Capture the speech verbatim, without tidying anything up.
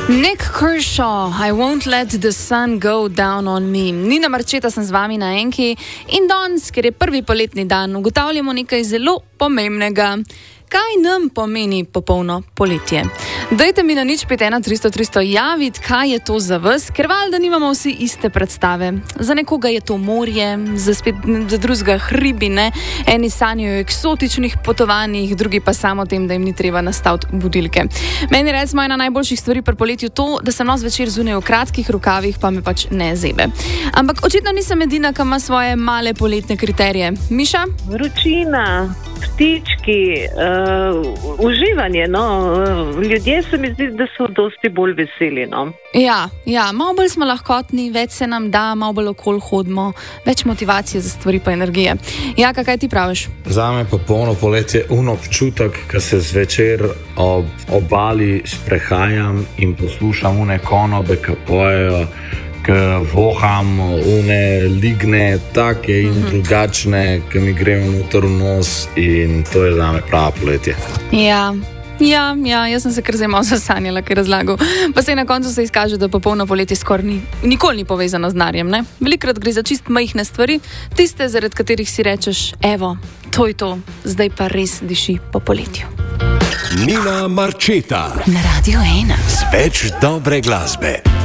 Nick Kershaw, I won't let the sun go down on me. Nina Marčeta sem z vami na Enki in danes, ker je prvi poletni dan, ugotavljamo nekaj zelo pomembnega. Kaj nam pomeni popolno poletje? Dajte mi na nič pet ena tristo tristo javiti, kaj je to za vas, ker valjda nimamo vsi iste predstave. Za nekoga je to morje, za, spet, za drugega hribi, ne? Eni sanjajo o eksotičnih potovanjih, drugi pa samo o tem, da jim ni treba nastaviti budilke. Meni recimo ena najboljših stvari pri poletju to, da sem nos večer zunaj v kratkih rokavih, pa me pač ne zebe. Ampak očitno nisem edina, ki ima svoje male poletne kriterije. Miša? Vročina, ptički, uh, uživanje, no. Ljudje se mi zdi, da so dosti bolj veseli, no. Ja, ja, malo bolj smo lahkotni, več se nam da, malo bolj okoli hodimo, več motivacije za stvari pa energije. Jaka, kaj ti praviš? Zame pa polno poletje un občutek, ko se zvečer ob obali sprehajam in poslušam une konobe, ki pojejo, ki voham une ligne, take in mm-hmm. drugačne, ki mi grejo noter v nos, in to je zame pravo poletje. Ja. Ja, ja, jaz sem se kar zdaj malo zasanjala, kaj razlagal. Pa se na koncu se izkaže, da popolno poletje skoraj ni, nikoli ni povezano z denarjem, ne? Velikrat gre za čist majhne stvari, tiste, zaradi katerih si rečeš, evo, to je to, zdaj pa res diši po poletju. Nina Marčeta na Radio ena. Z več dobre glasbe.